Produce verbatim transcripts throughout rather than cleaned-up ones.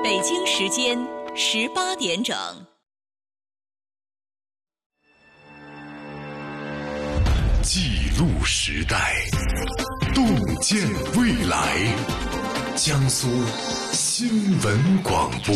北京时间十八点整。 记录时代，洞见未来。江苏新闻广播。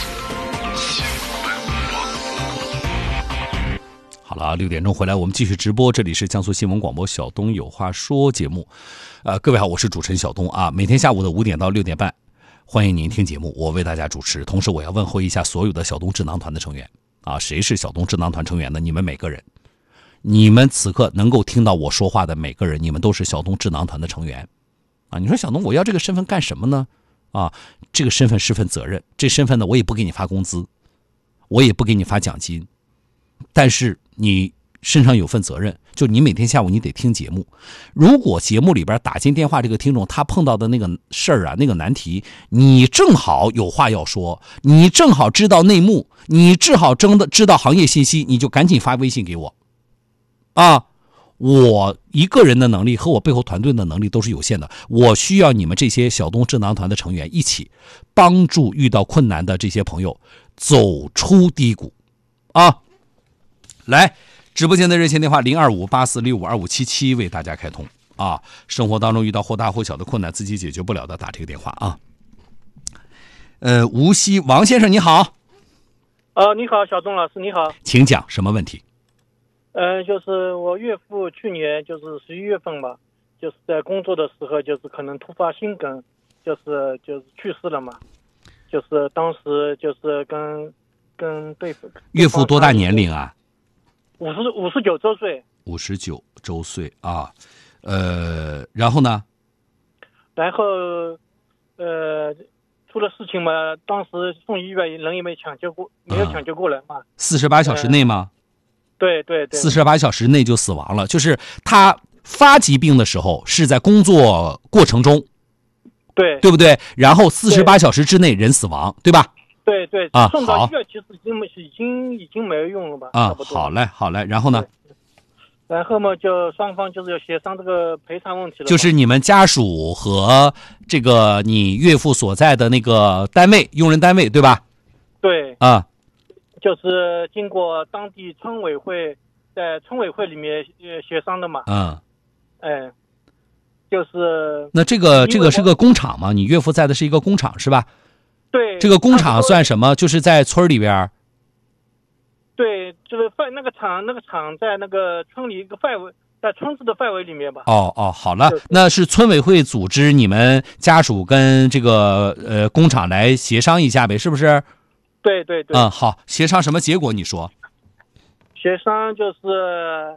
好了，六点钟回来，我们继续直播。这里是江苏新闻广播小东有话说节目。呃，各位好，我是主持人小东啊。每天下午的五点到六点半，欢迎您听节目，我为大家主持。同时，我要问候一下所有的小东智囊团的成员啊。谁是小东智囊团成员呢？你们每个人。你们此刻能够听到我说话的每个人，你们都是小东智囊团的成员啊！你说小东，我要这个身份干什么呢？啊，这个身份是份责任，这身份呢，我也不给你发工资，我也不给你发奖金，但是你身上有份责任，就你每天下午你得听节目。如果节目里边打进电话这个听众他碰到的那个事儿啊，那个难题，你正好有话要说，你正好知道内幕，你正好真的知道行业信息，你就赶紧发微信给我。啊，我一个人的能力和我背后团队的能力都是有限的，我需要你们这些小东智囊团的成员一起帮助遇到困难的这些朋友走出低谷啊！来，直播间的热线电话零二五八四六五二五七七为大家开通啊！生活当中遇到或大或小的困难自己解决不了的，打这个电话啊！呃，无锡王先生你好。 呃，你好，小东老师你好， 请讲什么问题？ 呃，就是我岳父去年就是十一月份吧，就是在工作的时候，就是可能突发心梗，就是就是去世了嘛。就是当时就是跟跟对方岳父多大年龄啊？ 五十五十九周岁。 五十九周岁啊，呃，然后呢？ 然后呃，出了事情嘛，当时送医院人也没抢救过，没有抢救过来嘛。 四十八小时内吗？ 呃对对对， 四十八小时内就死亡了。就是他发疾病的时候是在工作过程中， 对对不对？然后四十八小时之内人死亡，对吧？ 对对啊， 送到医院其实已经已经已经没有用了吧？ 啊， 差不多好嘞好嘞，然后呢？ 然后嘛，就双方就是要协商这个赔偿问题了。 就是你们家属和这个你岳父所在的那个单位，用人单位，对吧？ 对啊。 就是经过当地村委会在村委会里面呃协商的嘛。 嗯， 哎，就是那这个这个是个工厂吗？你岳父在的是一个工厂是吧？ 对， 这个工厂算什么？就是在村里边。 对，就是范那个厂那个厂在那个村里一个范围，在村子的范围里面吧。 哦哦，好了，那是村委会组织你们家属跟这个呃工厂来协商一下呗，是不是？ 对对对， 嗯，好，协商什么结果？你说。 协商就是，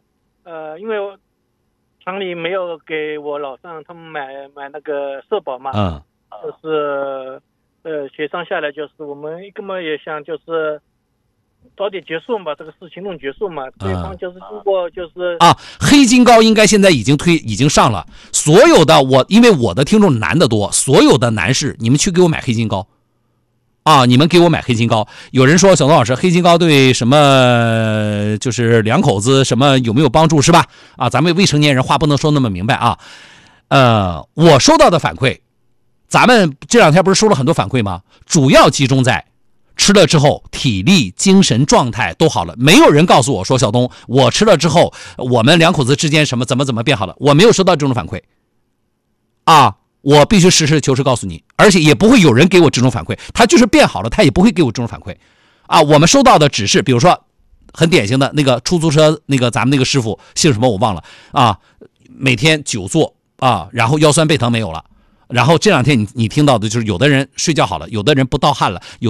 呃，因为厂里没有给我老丈他们买买那个社保嘛， 嗯， 就是呃协商下来就是我们根本也想就是早点结束嘛，这个事情弄结束嘛。对方就是经过就是啊，黑金高应该现在已经推已经上了，所有的我因为我的听众男的多，所有的男士你们去给我买黑金高。啊，你们给我买黑金高。有人说小东老师，黑金高对什么就是两口子什么有没有帮助是吧？啊，咱们未成年人话不能说那么明白啊。呃，我收到的反馈，咱们这两天不是收了很多反馈吗？主要集中在吃了之后体力、精神状态都好了。没有人告诉我说小东，我吃了之后我们两口子之间什么怎么怎么变好了，我没有收到这种反馈。啊。我必须实事求是告诉你，而且也不会有人给我这种反馈，他就是变好了，他也不会给我这种反馈啊。我们收到的只是比如说很典型的那个出租车那个咱们那个师傅姓什么我忘了啊，每天久坐啊，然后腰酸背疼没有了，然后这两天你你听到的就是有的人睡觉好了，有的人不盗汗了，有